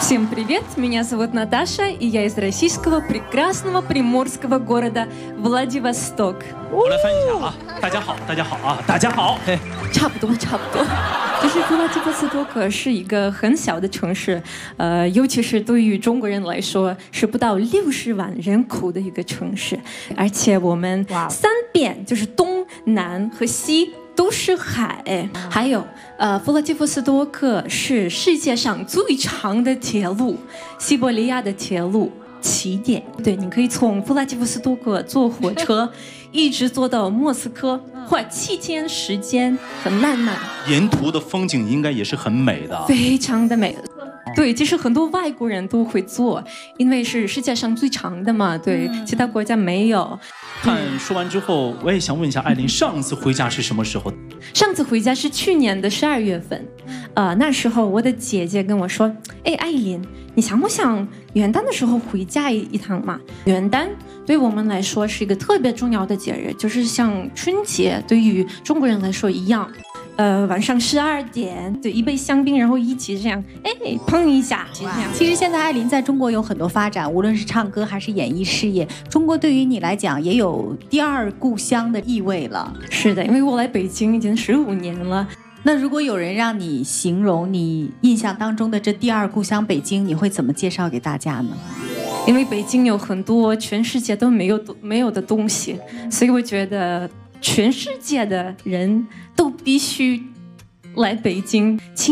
Всем привет, меня зовут Наташа, и я из российского прекрасного приморского города Владивосток. 我来翻译一下啊，大家好，大家好啊，大家好。 差不多。就是弗拉基沃斯多克是一个很小的城市，尤其是对于中国人来说，是不到60万人口的一个城市，而且我们三边就是东南和西。都是海，还有弗拉基沃斯多克是世界上最长的铁路，西伯利亚的铁路起点。对，你可以从弗拉基沃斯多克坐火车一直坐到莫斯科，花7天时间，很浪漫。 沿途的风景应该也是很美的， 非常的美。对，其实很多外国人都会坐，因为是世界上最长的嘛。对，其他国家没有。 看说完之后，我也想问一下艾琳，上次回家是什么时候？ 上次回家是去年的12月份，那时候我的姐姐跟我说：“哎，艾琳，你想不想元旦的时候回家一趟嘛？元旦对我们来说是一个特别重要的节日，就是像春节对于中国人来说一样。”晚上12点，对，一杯香槟，然后一起这样，哎，碰一下。 其实现在艾琳在中国有很多发展，无论是唱歌还是演艺事业，中国对于你来讲也有第二故乡的意味了。 是的，因为我来北京已经15年了。 那如果有人让你形容你印象当中的这第二故乡北京，你会怎么介绍给大家呢？ 因为北京有很多全世界都没有的东西，所以我觉得全世界的人都必须来北京。